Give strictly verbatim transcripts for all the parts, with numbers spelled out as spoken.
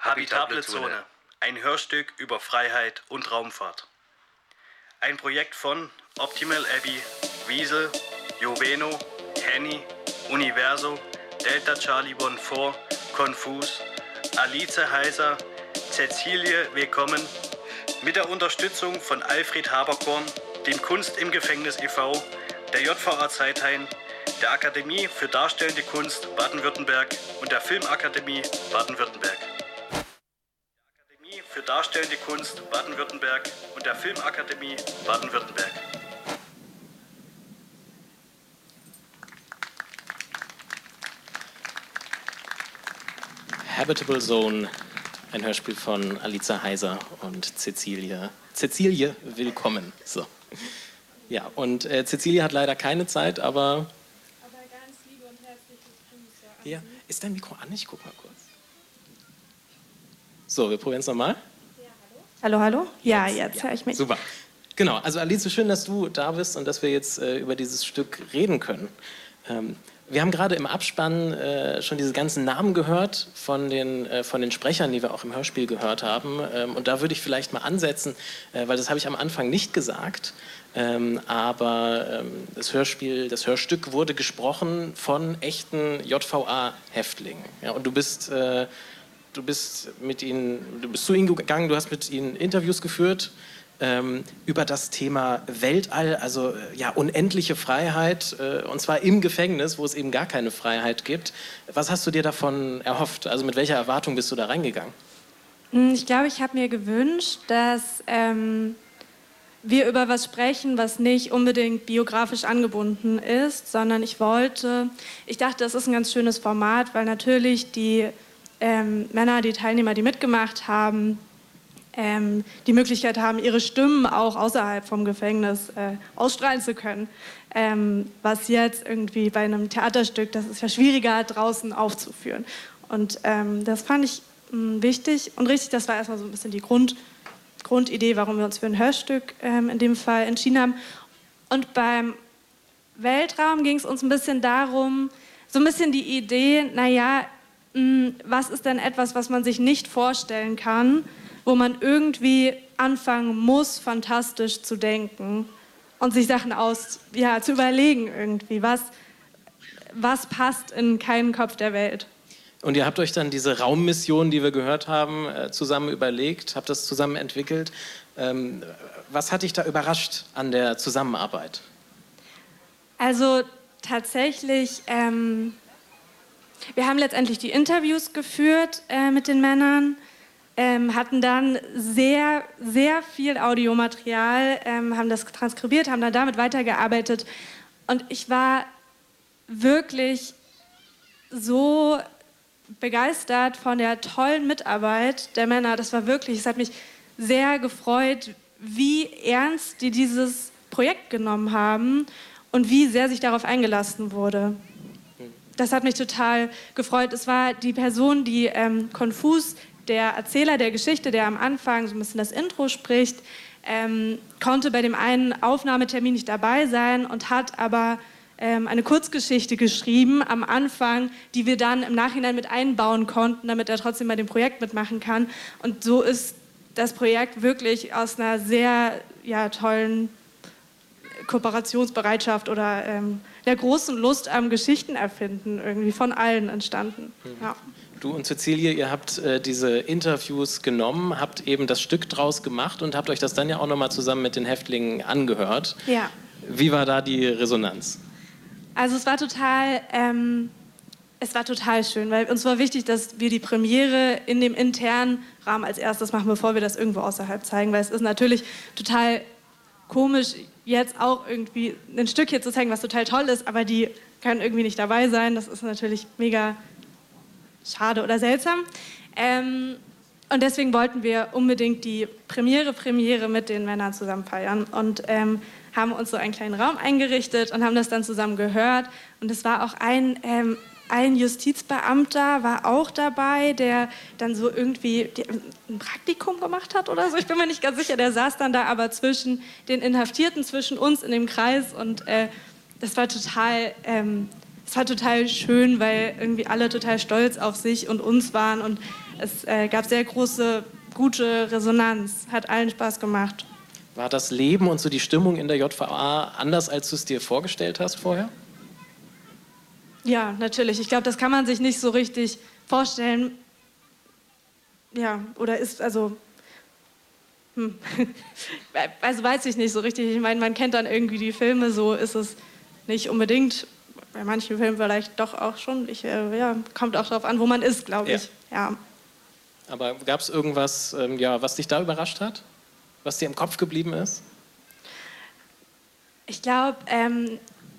Habitable Zone, ein Hörstück über Freiheit und Raumfahrt. Ein Projekt von Optimal Abbey, Wiesel, Joveno, Henny, Universo, Delta Charlie One vier, Confus, Alice Heiser, Cäcilie Willkommen, mit der Unterstützung von Alfred Haberkorn, dem Kunst im Gefängnis e V, der J V A Zeithain, der Akademie für Darstellende Kunst Baden-Württemberg und der Filmakademie Baden-Württemberg. Der Akademie für Darstellende Kunst Baden-Württemberg und der Filmakademie Baden-Württemberg. Habitable Zone, ein Hörspiel von Alice Heiser und Cäcilie. Cäcilie Willkommen. So. Ja, und äh, Cäcilie hat leider keine Zeit, aber... Aber ganz liebe und herzliche Grüße. Ja, ist dein Mikro an? Ich guck mal kurz. So, wir probieren es nochmal. Ja, hallo? Hallo, hallo? Ja, jetzt, jetzt ja. höre ich mich. Super. Genau, also Alice, schön, dass du da bist und dass wir jetzt äh, über dieses Stück reden können. Ähm, wir haben gerade im Abspann äh, schon diese ganzen Namen gehört von den, äh, von den Sprechern, die wir auch im Hörspiel gehört haben. Ähm, und da würde ich vielleicht mal ansetzen, äh, weil das habe ich am Anfang nicht gesagt. Ähm, aber ähm, das Hörspiel, das Hörstück wurde gesprochen von echten J V A-Häftlingen. Ja, und du bist, äh, du bist mit ihnen, du bist zu ihnen gegangen, du hast mit ihnen Interviews geführt ähm, über das Thema Weltall, also äh, ja unendliche Freiheit, äh, und zwar im Gefängnis, wo es eben gar keine Freiheit gibt. Was hast du dir davon erhofft? Also mit welcher Erwartung bist du da reingegangen? Ich glaube, ich habe mir gewünscht, dass ähm wir über was sprechen, was nicht unbedingt biografisch angebunden ist, sondern ich wollte, ich dachte, das ist ein ganz schönes Format, weil natürlich die ähm, Männer, die Teilnehmer, die mitgemacht haben, ähm, die Möglichkeit haben, ihre Stimmen auch außerhalb vom Gefängnis äh, ausstrahlen zu können. Ähm, was jetzt irgendwie bei einem Theaterstück, das ist ja schwieriger, draußen aufzuführen. Und ähm, das fand ich mh, wichtig und richtig, das war erstmal so ein bisschen die Grund Grundidee, warum wir uns für ein Hörstück ähm, in dem Fall entschieden haben. Und beim Weltraum ging es uns ein bisschen darum, so ein bisschen die Idee, naja, mh, was ist denn etwas, was man sich nicht vorstellen kann, wo man irgendwie anfangen muss, fantastisch zu denken und sich Sachen aus, ja, zu überlegen irgendwie, was, was passt in keinen Kopf der Welt. Und ihr habt euch dann diese Raummission, die wir gehört haben, zusammen überlegt, habt das zusammen entwickelt. Ähm, was hat dich da überrascht an der Zusammenarbeit? Also tatsächlich, ähm, wir haben letztendlich die Interviews geführt äh, mit den Männern, ähm, hatten dann sehr, sehr viel Audiomaterial, ähm, haben das transkribiert, haben dann damit weitergearbeitet. Und ich war wirklich so begeistert von der tollen Mitarbeit der Männer. Das war wirklich, es hat mich sehr gefreut, wie ernst die dieses Projekt genommen haben und wie sehr sich darauf eingelassen wurde. Das hat mich total gefreut. Es war die Person, die ähm, Confus, der Erzähler der Geschichte, der am Anfang so ein bisschen das Intro spricht, ähm, konnte bei dem einen Aufnahmetermin nicht dabei sein und hat aber eine Kurzgeschichte geschrieben am Anfang, die wir dann im Nachhinein mit einbauen konnten, damit er trotzdem bei dem Projekt mitmachen kann. Und so ist das Projekt wirklich aus einer sehr ja, tollen Kooperationsbereitschaft oder ähm, der großen Lust am Geschichtenerfinden irgendwie von allen entstanden. Ja. Du und Cäcilie, ihr habt äh, diese Interviews genommen, habt eben das Stück draus gemacht und habt euch das dann ja auch nochmal zusammen mit den Häftlingen angehört. Ja. Wie war da die Resonanz? Also es war total, ähm, es war total schön, weil uns war wichtig, dass wir die Premiere in dem internen Rahmen als erstes machen, bevor wir das irgendwo außerhalb zeigen, weil es ist natürlich total komisch, jetzt auch irgendwie ein Stück hier zu zeigen, was total toll ist, aber die können irgendwie nicht dabei sein. Das ist natürlich mega schade oder seltsam. Ähm, und deswegen wollten wir unbedingt die Premiere, Premiere mit den Männern zusammen feiern und ähm, haben uns so einen kleinen Raum eingerichtet und haben das dann zusammen gehört. Und es war auch ein, ähm, ein Justizbeamter war auch dabei, der dann so irgendwie die, ein Praktikum gemacht hat oder so. Ich bin mir nicht ganz sicher. Der saß dann da aber zwischen den Inhaftierten, zwischen uns in dem Kreis. Und äh, das war total, ähm, es war total schön, weil irgendwie alle total stolz auf sich und uns waren und es äh, gab sehr große, gute Resonanz. Hat allen Spaß gemacht. War das Leben und so die Stimmung in der J V A anders, als du es dir vorgestellt hast vorher? Ja, natürlich. Ich glaube, das kann man sich nicht so richtig vorstellen. Ja, oder ist, also, hm. also weiß ich nicht so richtig. Ich meine, man kennt dann irgendwie die Filme, so ist es nicht unbedingt. Bei manchen Filmen vielleicht doch auch schon. Ich, äh, ja, kommt auch darauf an, wo man ist, glaube ich. Ja. Ja. Aber gab es irgendwas, ähm, ja, was dich da überrascht hat? Was dir im Kopf geblieben ist? Ich glaube, ähm,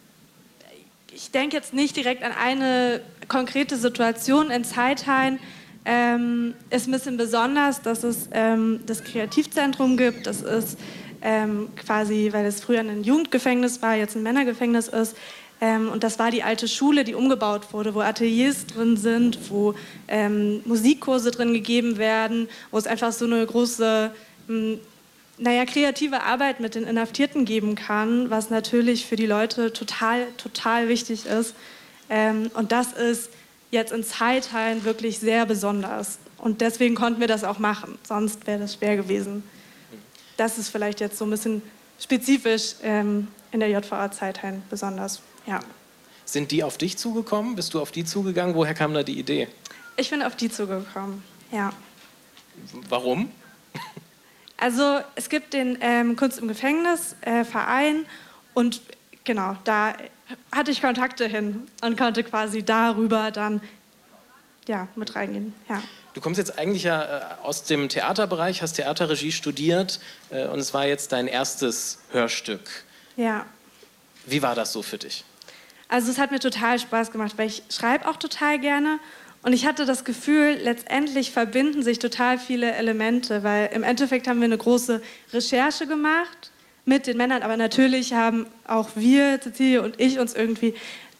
ich denke jetzt nicht direkt an eine konkrete Situation in Zeithain. Ähm, ist ein bisschen besonders, dass es ähm, das Kreativzentrum gibt. Das ist ähm, quasi, weil es früher ein Jugendgefängnis war, jetzt ein Männergefängnis ist. Ähm, und das war die alte Schule, die umgebaut wurde, wo Ateliers drin sind, wo ähm, Musikkurse drin gegeben werden, wo es einfach so eine große, mh, naja, kreative Arbeit mit den Inhaftierten geben kann, was natürlich für die Leute total, total wichtig ist. Ähm, und das ist jetzt in Zeithain wirklich sehr besonders. Und deswegen konnten wir das auch machen, sonst wäre das schwer gewesen. Das ist vielleicht jetzt so ein bisschen spezifisch ähm, in der J V A Zeithain besonders. Ja. Sind die auf dich zugekommen? Bist du auf die zugegangen? Woher kam da die Idee? Ich bin auf die zugekommen, ja. Warum? Also es gibt den ähm, Kunst im Gefängnis äh, Verein und genau, da hatte ich Kontakte hin und konnte quasi darüber dann ja, mit reingehen. Ja. Du kommst jetzt eigentlich ja äh, aus dem Theaterbereich, hast Theaterregie studiert äh, und es war jetzt dein erstes Hörstück. Ja. Wie war das so für dich? Also es hat mir total Spaß gemacht, weil ich schreibe auch total gerne und ich hatte das Gefühl, letztendlich verbinden sich total viele Elemente, weil im Endeffekt haben wir eine große Recherche gemacht mit den Männern, aber natürlich haben auch wir, Cecilie und ich, uns irgendwie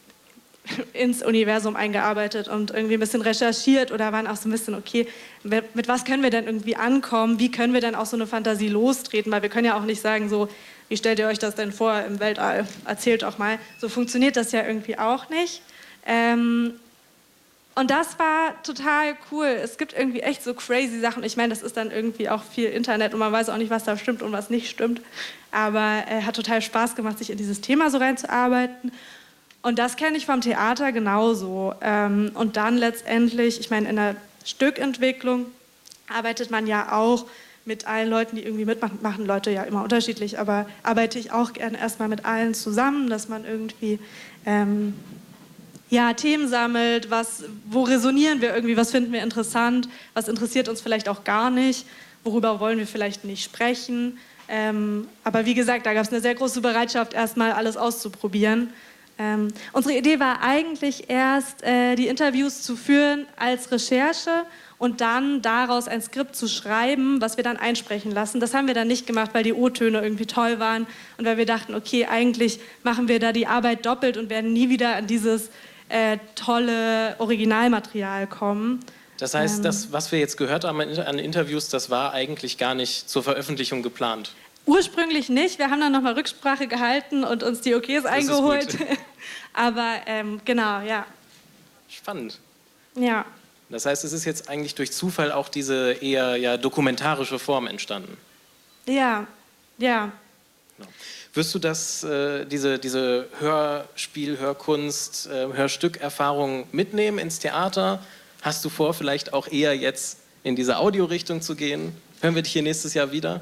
ins Universum eingearbeitet und irgendwie ein bisschen recherchiert oder waren auch so ein bisschen, okay, mit was können wir denn irgendwie ankommen, wie können wir denn auch so eine Fantasie lostreten, weil wir können ja auch nicht sagen, so, wie stellt ihr euch das denn vor im Weltall, erzählt doch mal, so funktioniert das ja irgendwie auch nicht. Ähm, und das war total cool, es gibt irgendwie echt so crazy Sachen, ich meine, das ist dann irgendwie auch viel Internet und man weiß auch nicht, was da stimmt und was nicht stimmt, aber es äh, hat total Spaß gemacht, sich in dieses Thema so reinzuarbeiten. Und das kenne ich vom Theater genauso. Ähm, und dann letztendlich, ich meine, in der Stückentwicklung arbeitet man ja auch mit allen Leuten, die irgendwie mitmachen, machen Leute ja immer unterschiedlich, aber arbeite ich auch gerne erstmal mit allen zusammen, dass man irgendwie ähm, ja, Themen sammelt, was, wo resonieren wir irgendwie, was finden wir interessant, was interessiert uns vielleicht auch gar nicht, worüber wollen wir vielleicht nicht sprechen. Ähm, aber wie gesagt, da gab es eine sehr große Bereitschaft, erstmal alles auszuprobieren. Ähm, unsere Idee war eigentlich erst, äh, die Interviews zu führen als Recherche und dann daraus ein Skript zu schreiben, was wir dann einsprechen lassen. Das haben wir dann nicht gemacht, weil die O-Töne irgendwie toll waren und weil wir dachten, okay, eigentlich machen wir da die Arbeit doppelt und werden nie wieder an dieses äh, tolle Originalmaterial kommen. Das heißt, ähm, das, was wir jetzt gehört haben an Interviews, das war eigentlich gar nicht zur Veröffentlichung geplant? Ursprünglich nicht. Wir haben dann nochmal Rücksprache gehalten und uns die Okays eingeholt. Aber ähm, genau, ja. Spannend. Ja. Das heißt, es ist jetzt eigentlich durch Zufall auch diese eher ja, dokumentarische Form entstanden. Ja, ja. Genau. Wirst du das, äh, diese, diese Hörspiel, Hörkunst, äh, Hörstückerfahrung mitnehmen ins Theater? Hast du vor, vielleicht auch eher jetzt in diese Audiorichtung zu gehen? Hören wir dich hier nächstes Jahr wieder?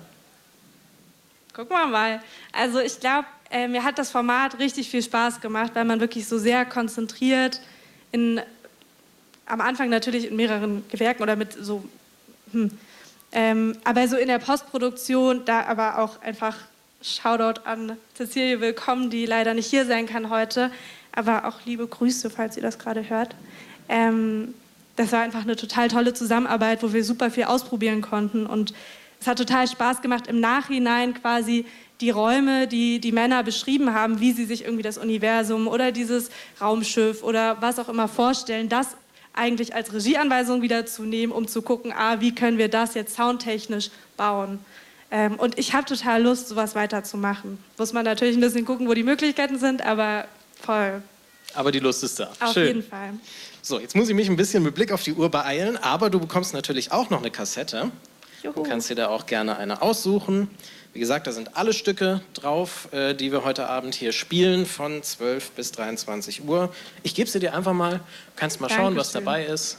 Gucken wir mal. Also ich glaube, äh, mir hat das Format richtig viel Spaß gemacht, weil man wirklich so sehr konzentriert in, am Anfang natürlich in mehreren Gewerken oder mit so, hm, ähm, aber so in der Postproduktion, da aber auch einfach Shoutout an Cecilie Willkommen, die leider nicht hier sein kann heute, aber auch liebe Grüße, falls ihr das gerade hört. Ähm, das war einfach eine total tolle Zusammenarbeit, wo wir super viel ausprobieren konnten und es hat total Spaß gemacht, im Nachhinein quasi die Räume, die die Männer beschrieben haben, wie sie sich irgendwie das Universum oder dieses Raumschiff oder was auch immer vorstellen, das eigentlich als Regieanweisung wieder zu nehmen, um zu gucken, ah, wie können wir das jetzt soundtechnisch bauen. Ähm, und ich habe total Lust, sowas weiterzumachen. Muss man natürlich ein bisschen gucken, wo die Möglichkeiten sind, aber voll. Aber die Lust ist da. Auf Schön. jeden Fall. So, jetzt muss ich mich ein bisschen mit Blick auf die Uhr beeilen, aber du bekommst natürlich auch noch eine Kassette. Juhu. Du kannst dir da auch gerne eine aussuchen. Wie gesagt, da sind alle Stücke drauf, äh, die wir heute Abend hier spielen, von zwölf bis dreiundzwanzig Uhr. Ich gebe sie dir einfach mal, du kannst mal Dankeschön. schauen, was dabei ist.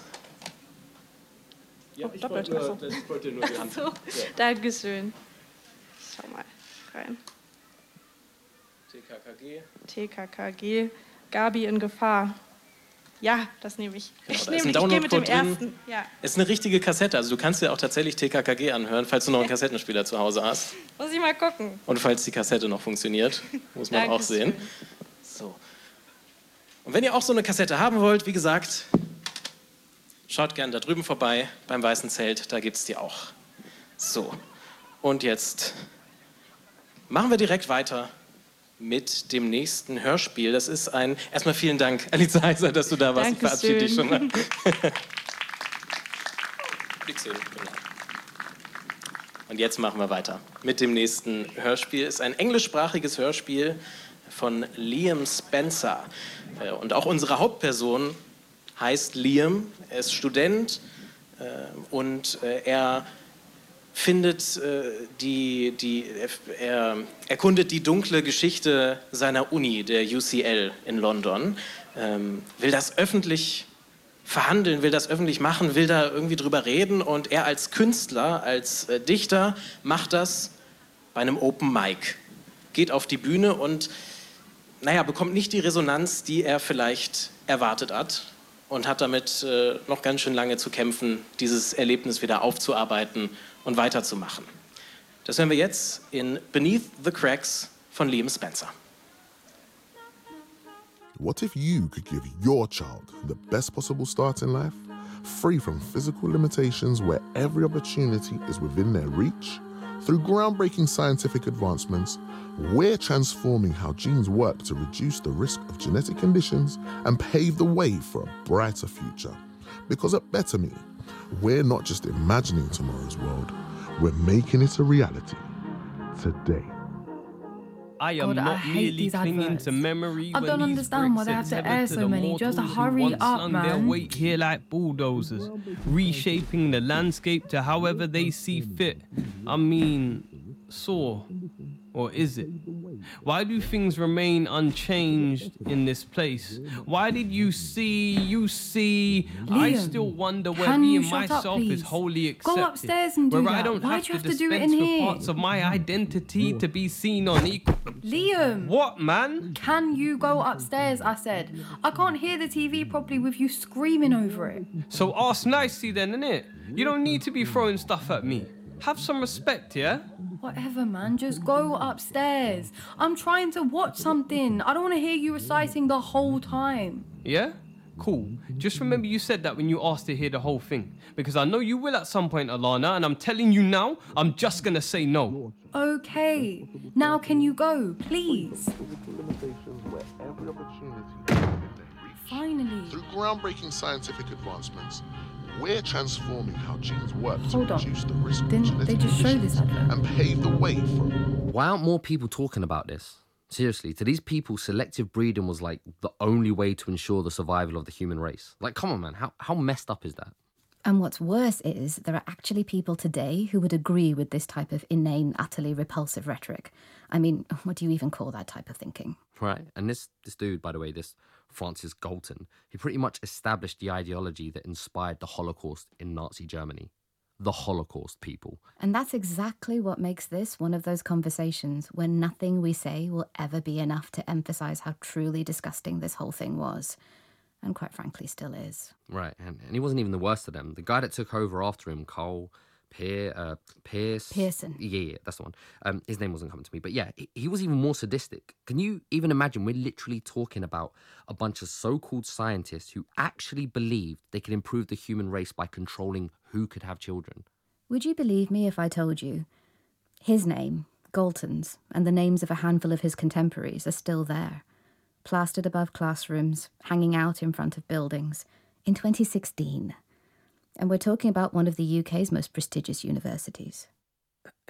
Ja, Oh, ich doppelt. wollte, Ach so. ich wollte dir nur die Hand. So, Ja. Dankeschön. Schau mal rein. T K K G. T K K G, Gabi in Gefahr. Ja, das nehme ich. Genau, ich da ist nehme, ein ich gehe mit dem Download-Code ersten. Ja. Es ist eine richtige Kassette, also du kannst dir auch tatsächlich T K K G anhören, falls du noch einen Kassettenspieler zu Hause hast. Muss ich mal gucken. Und falls die Kassette noch funktioniert, muss man auch Dankeschön. sehen. So. Und wenn ihr auch so eine Kassette haben wollt, wie gesagt, schaut gerne da drüben vorbei, beim Weißen Zelt, da gibt es die auch. So, und jetzt machen wir direkt weiter mit dem nächsten Hörspiel. Das ist ein, erstmal vielen Dank, Alice Heiser, dass du da warst. Ich verabschiede dich schon. Genau. Und jetzt machen wir weiter mit dem nächsten Hörspiel. Es ist ein englischsprachiges Hörspiel von Liam Spencer. Und auch unsere Hauptperson heißt Liam. Er ist Student äh, und äh, er findet äh, die, die, er erkundet die dunkle Geschichte seiner Uni, der U C L in London, ähm, will das öffentlich verhandeln, will das öffentlich machen, will da irgendwie drüber reden und er als Künstler, als äh, Dichter macht das bei einem Open Mic, geht auf die Bühne und naja, bekommt nicht die Resonanz, die er vielleicht erwartet hat und hat damit äh, noch ganz schön lange zu kämpfen, dieses Erlebnis wieder aufzuarbeiten und weiterzumachen. Das hören wir jetzt in Beneath the Cracks von Liam Spencer. What if you could give your child the best possible start in life, free from physical limitations where every opportunity is within their reach? Through groundbreaking scientific advancements, we're transforming how genes work to reduce the risk of genetic conditions and pave the way for a brighter future. Because at Better Me, we're not just imagining tomorrow's world, we're making it a reality today. I am God, I not hate merely these clinging adverts. to memory. I when don't these understand why they bricks have to are air tethered so the many. Just mortals who hurry once up, slung their man. weight here like bulldozers, reshaping the landscape to however they see fit. I mean, saw. Or is it? Why do things remain unchanged in this place? Why did you see, you see? I Liam, still wonder where can me you and shut up, myself is please? wholly accepted. Go upstairs and do where I that. don't Why have do you to have to do it dispense in with here? parts of my identity to be seen on equal. Liam! What, man? Can you go upstairs, I said. I can't hear the T V properly with you screaming over it. So ask nicely then, innit? You don't need to be throwing stuff at me. Have some respect, yeah? Whatever, man, just go upstairs. I'm trying to watch something. I don't want to hear you reciting the whole time. Yeah? Cool. Just remember you said that when you asked to hear the whole thing. Because I know you will at some point, Alana, and I'm telling you now, I'm just gonna say no. Okay, now can you go, please? Finally. Through groundbreaking scientific advancements, we're transforming how genes work to Hold on. reduce the risk of Didn't genetic they just show this conditions advert? and pave the way for. Why aren't more people talking about this? Seriously, to these people, selective breeding was like the only way to ensure the survival of the human race. Like, come on, man, how, how messed up is that? And what's worse is there are actually people today who would agree with this type of inane, utterly repulsive rhetoric. I mean, what do you even call that type of thinking? Right? And this, this dude, by the way, this Francis Galton, he pretty much established the ideology that inspired the Holocaust in Nazi Germany. The Holocaust, people. And that's exactly what makes this one of those conversations where nothing we say will ever be enough to emphasize how truly disgusting this whole thing was. And quite frankly, still is. Right, and, and he wasn't even the worst of them. The guy that took over after him, Cole Pier, uh, Pierce... Pearson. Yeah, yeah, that's the one. Um, his name wasn't coming to me. But yeah, he, he was even more sadistic. Can you even imagine? We're literally talking about a bunch of so-called scientists who actually believed they could improve the human race by controlling who could have children. Would you believe me if I told you his name, Galton's, and the names of a handful of his contemporaries are still there, plastered above classrooms, hanging out in front of buildings, in twenty sixteen. And we're talking about one of the U K's most prestigious universities.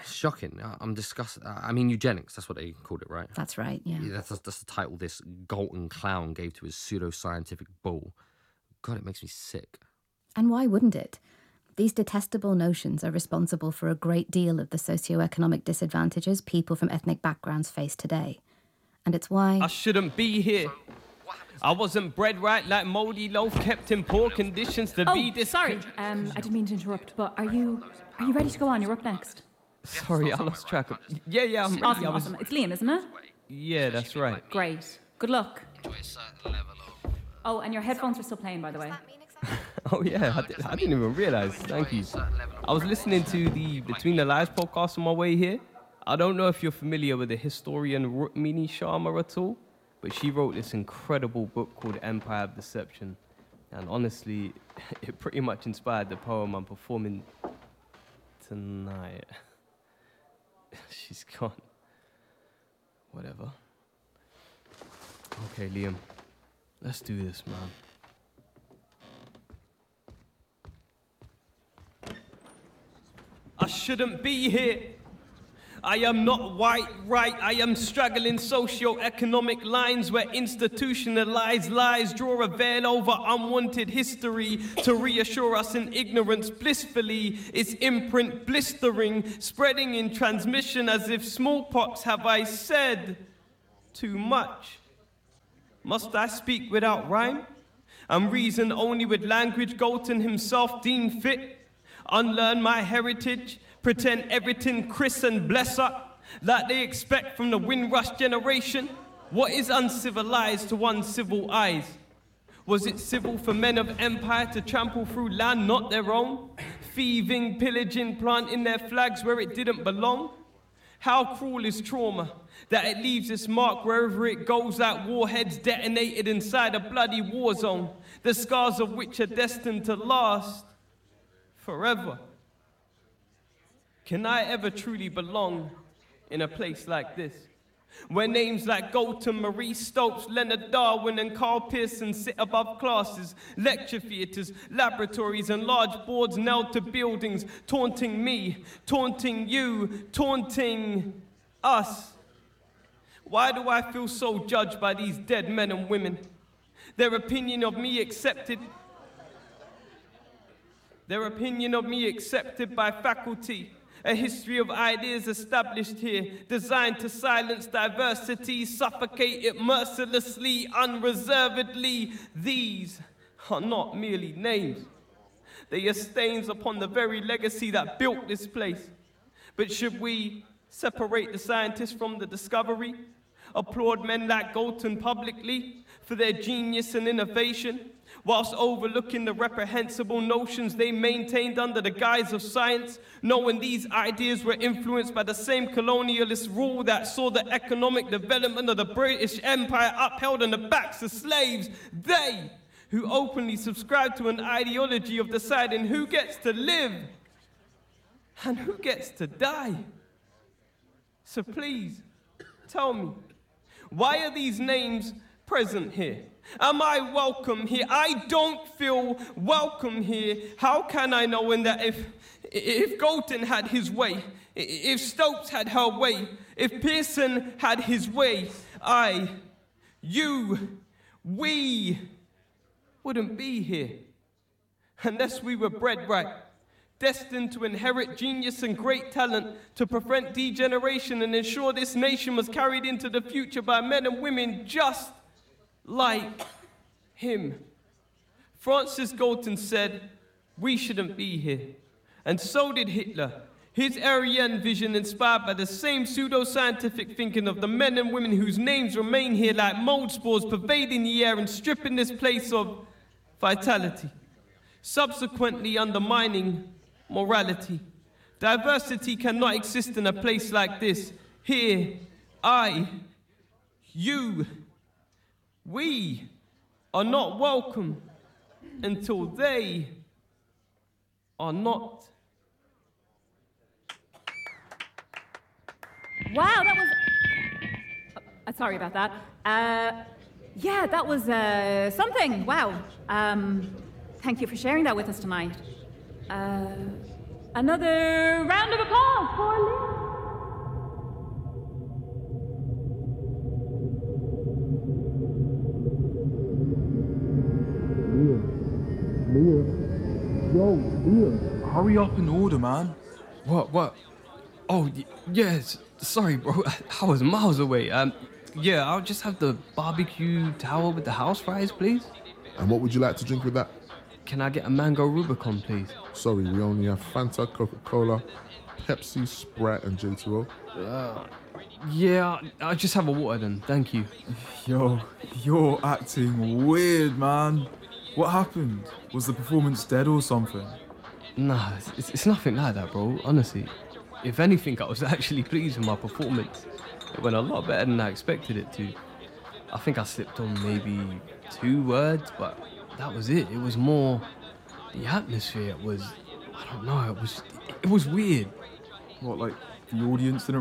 Shocking. I'm disgusted. I mean, eugenics, that's what they called it, right? That's right, yeah. yeah that's, that's the title this Galton clown gave to his pseudo-scientific bull. God, it makes me sick. And why wouldn't it? These detestable notions are responsible for a great deal of the socioeconomic disadvantages people from ethnic backgrounds face today. And it's why... I shouldn't be here. I wasn't bred right like moldy loaf, kept in poor conditions to oh, be this... sorry. Um, I didn't mean to interrupt, but are you are you ready to go on? You're up next. Sorry, I lost track of... Yeah, yeah, I'm ready. Awesome, I was... awesome. It's Liam, isn't it? Yeah, that's right. Great. Good luck. Oh, and your headphones are still playing, by the way. Oh, yeah, I, did, I didn't even realize. Thank you. I was listening to the Between the Lies podcast on my way here. I don't know if you're familiar with the historian Rukmini Sharma at all, but she wrote this incredible book called Empire of Deception. And honestly, it pretty much inspired the poem I'm performing tonight. She's gone. Whatever. Okay, Liam. Let's do this, man. I shouldn't be here. I am not white, right. I am straggling socio-economic lines where institutionalized lies draw a veil over unwanted history to reassure us in ignorance blissfully. Its imprint blistering, spreading in transmission as if smallpox. Have I said too much? Must I speak without rhyme? And reason only with language Galton himself deemed fit? Unlearn my heritage, pretend everything Chris and bless up, like they expect from the Windrush generation? What is uncivilized to uncivil eyes? Was it civil for men of empire to trample through land not their own? Thieving, pillaging, planting their flags where it didn't belong? How cruel is trauma, that it leaves its mark wherever it goes like warheads detonated inside a bloody war zone, the scars of which are destined to last forever. Can I ever truly belong in a place like this, where names like Galton, Marie Stopes, Leonard Darwin, and Carl Pearson sit above classes, lecture theatres, laboratories, and large boards nailed to buildings, taunting me, taunting you, taunting us? Why do I feel so judged by these dead men and women? Their opinion of me accepted Their opinion of me accepted by faculty. A history of ideas established here, designed to silence diversity, suffocate it mercilessly, unreservedly. These are not merely names. They are stains upon the very legacy that built this place. But should we separate the scientists from the discovery? Applaud men like Galton publicly for their genius and innovation, whilst overlooking the reprehensible notions they maintained under the guise of science, knowing these ideas were influenced by the same colonialist rule that saw the economic development of the British Empire upheld on the backs of slaves. They, who openly subscribe to an ideology of deciding who gets to live and who gets to die. So please, tell me, why are these names present here? Am I welcome here? I don't feel welcome here. How can I know when that if, if Galton had his way, if Stopes had her way, if Pearson had his way, I, you, we wouldn't be here unless we were bred right, destined to inherit genius and great talent, to prevent degeneration and ensure this nation was carried into the future by men and women just like him. Francis Galton said, we shouldn't be here. And so did Hitler. His Aryan vision inspired by the same pseudo-scientific thinking of the men and women whose names remain here like mold spores pervading the air and stripping this place of vitality, subsequently undermining morality. Diversity cannot exist in a place like this. Here, I, you, we are not welcome until they are not. Wow, that was... Uh, sorry about that. Uh, yeah, that was uh, something. Wow. Um, thank you for sharing that with us tonight. Uh, Another round of applause for Leo. Leo. Yo, Leo. Hurry up and order, man. What, what? Oh, y- yes. Sorry, bro. I was miles away. Um, yeah, I'll just have the barbecue tower with the house fries, please. And what would you like to drink with that? Can I get a mango Rubicon, please? Sorry, we only have Fanta, Coca-Cola, Pepsi, Sprite, and J two O. Uh, yeah, I'll just have a water then. Thank you. Yo, you're acting weird, man. What happened? Was the performance dead or something? Nah, it's, it's nothing like that, bro. Honestly. If anything, I was actually pleased with my performance. It went a lot better than I expected it to. I think I slipped on maybe two words, but that was it. It was more the atmosphere. It was, I don't know, it was, it was weird. What, like the audience didn't